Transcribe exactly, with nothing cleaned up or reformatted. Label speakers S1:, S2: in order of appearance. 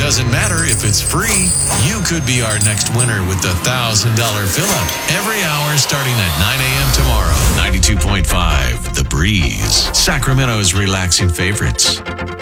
S1: doesn't matter if it's free. You could be our next winner with the one thousand dollars fill-up every hour starting at nine a.m. tomorrow. ninety-two point five The Breeze, Sacramento's relaxing favorites.